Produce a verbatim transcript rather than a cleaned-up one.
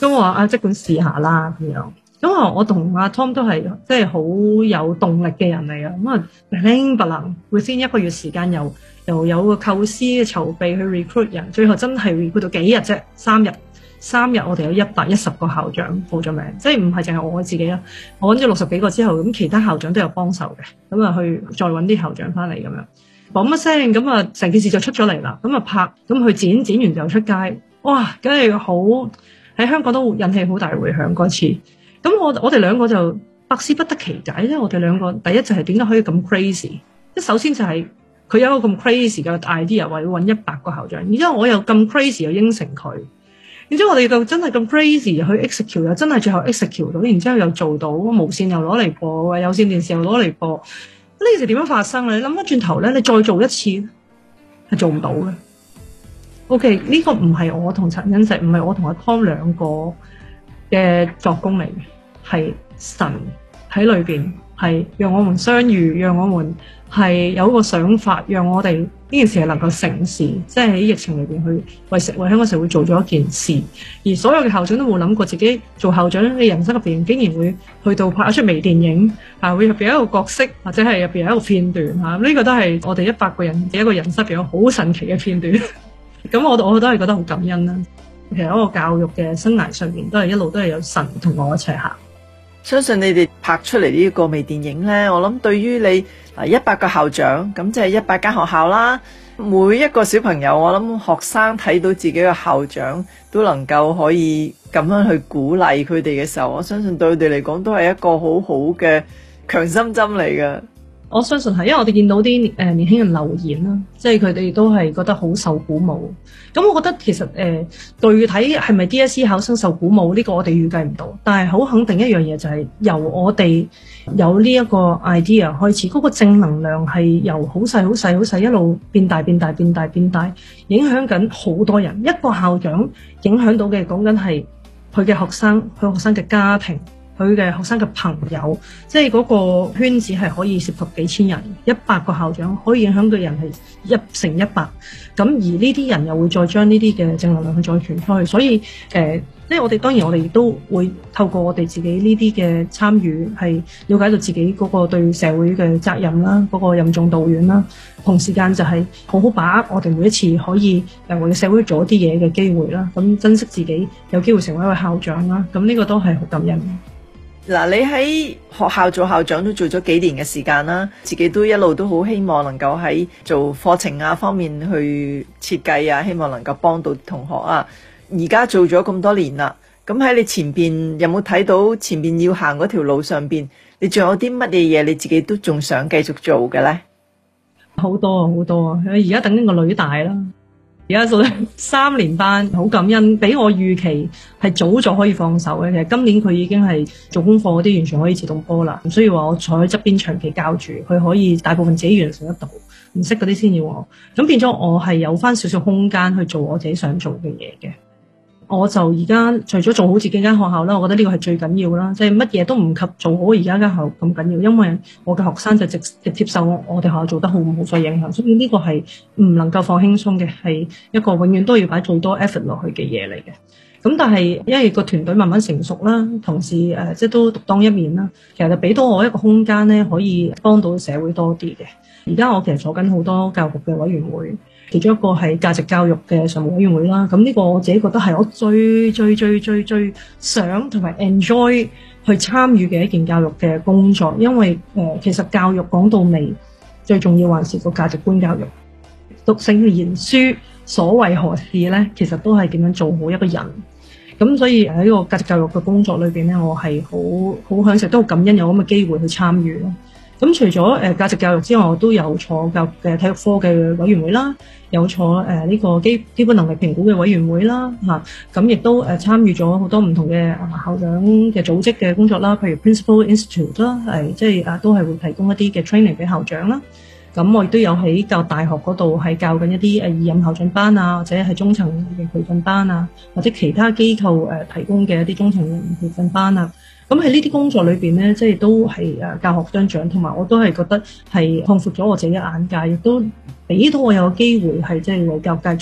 咁我話啊，即管試下啦咁樣。咁啊，我同阿 Tom 都係即係好有動力嘅人嚟嘅。咁啊，拎不能會先一個月時間又又有個構思嘅籌備去 recruit 人，最後真係 recruit 到幾日啫？三日，三日我哋有一百一十個校長報咗名，即係唔係淨係我自己啦。我揾咗六十幾個之後，咁其他校長都有幫手嘅，咁啊去再揾啲校長翻嚟咁樣，嘣一聲咁啊，成件事就出咗嚟啦。咁啊拍，咁去剪，剪完就出街，哇！梗係好喺香港都引起好大迴響嗰次。咁我我哋兩個就百思不得其解咧。我哋兩個第一就係點解可以咁 crazy？即首先就係佢有一個咁 crazy 嘅 idea，話要揾一百個校長，然之後我又咁 crazy 又應承佢，然之後我哋就真係咁 crazy 去 execute，又真係最後 execute 到，然之後又做到無線又攞嚟播，有線電視又攞嚟播。呢件事點樣發生咧？你諗翻轉頭咧，你再做一次係做唔到嘅。OK， 呢個唔係我同陳欣石，唔係我同阿 Tom 兩個嘅作工嚟嘅，係神喺裏邊，係讓我們相遇，讓我們係有一個想法，讓我哋呢件事係能夠成事，即係喺疫情裏邊去為社為香港社會做咗一件事。而所有嘅校長都冇諗過自己做校長嘅人生入邊，竟然會去到拍一出微電影，啊會入邊一個角色，或者係入邊有一個片段嚇，呢、啊這個都係我哋一百個人嘅一個人生入邊有好神奇嘅片段。咁我我都係覺得好感恩啦。其實喺個教育嘅生涯上面，都係一路都係有神同我一齊行。 相信你哋拍出嚟呢個微電影呢，我諗對於你嗱一百個校長，咁即係一百間學校啦，每一個小朋友，我諗學生睇到自己嘅校長都能夠可以咁樣去鼓勵佢哋嘅時候，我相信對佢哋嚟講都係一個好好嘅強心針嚟嘅。 我相信係，因為我哋見到啲誒、呃、年輕人留言啦，即係佢哋都係覺得好受鼓舞。咁我覺得其實誒、呃、具體係咪 D S E 考生受鼓舞呢、呢個我哋預計唔到，但係好肯定一樣嘢就係由我哋有呢一個 idea 開始，嗰、嗰個正能量係由好細好細好細一路變大變大變大變大，影響緊好多人。一個校長影響到嘅講緊係佢嘅學生，佢學生嘅家庭。佢嘅學生嘅朋友，即係嗰個圈子係可以涉及幾千人，一百個校長可以影響嘅人係一乘一百，咁而呢啲人又會再將呢啲嘅正能量去再傳出去，所以誒、呃，即係我哋當然我哋亦都會透過我哋自己呢啲嘅參與，係了解到自己嗰個對社會嘅責任啦，嗰、嗰個任重道遠啦，同時間就係好好把握我哋每一次可以誒為社會做一啲嘢嘅機會啦，咁珍惜自己有機會成為一位校長啦，咁呢個都係好感恩。 嗱，你喺學校做校長都做咗幾年嘅時間啦，自己都一路都好希望能夠喺做課程啊方面去設計啊，希望能夠幫到同學啊。而家做咗咁多年啦，咁喺你前邊有冇睇到前邊要行嗰條路上邊，你仲有啲乜嘢嘢你自己都仲想繼續做嘅呢？ 好多啊，好多啊！而家等緊個女大啦。而家做三年班，好感恩，比我預期係早咗可以放手嘅。其實今年佢已經係做功課嗰啲完全可以自動波啦，唔需要話我坐喺側邊長期教住，佢可以大部分自己完成得到，唔識嗰啲先要我。咁變咗我係有翻少少空間去做我自己想做嘅嘢嘅。我就而家除咗做好自己間學校啦，我覺得呢個係最緊要啦，即係乜嘢都唔及做好而家間學校咁緊要，因為我嘅學生就直直接受我哋學校做得好唔好所影響，所以呢個係唔能夠放輕鬆嘅，係一個永遠都要擺最多 effort 落去嘅嘢嚟嘅。咁但係因為個團隊慢慢成熟啦，同時誒、呃、即係都獨當一面啦，其實就俾到我一個空間咧，可以幫到社會多啲嘅。而家我其實坐緊好多教育嘅委員會。其中一個係價值教育嘅常務委員會啦，咁呢個我自己覺得係我最最最最最想同埋 enjoy 去參與嘅一件教育嘅工作，因為誒、呃、其實教育講到尾最重要還是個價值觀教育。讀聖賢書，所謂何事呢？其實都係點樣做好一個人。咁所以喺呢個價值教育嘅工作裏邊呢，我係好好享受，都好感恩有咁嘅機會去參與咯。咁除咗誒價值教育之外，我都有坐教育嘅體育科嘅委員會啦，有坐誒呢、呃這個基基本能力評估嘅委員會啦，嚇咁亦都誒、呃、參與咗好多唔同嘅校長嘅組織嘅工作啦，譬如 Principal Institute 啦，係即係啊都係會提供一啲嘅 training 俾校長啦。咁我亦都有喺教育大學嗰度係教緊一啲誒二任校長班啊，或者係中層嘅培訓班啊，或者其他機構誒、呃、提供嘅一啲中層嘅培訓班啊。咁喺呢啲工作裏邊咧，即係都係誒教學相長，同埋我都係覺得係擴闊咗我自己嘅眼界，亦都俾到我有個機會係即係為教育界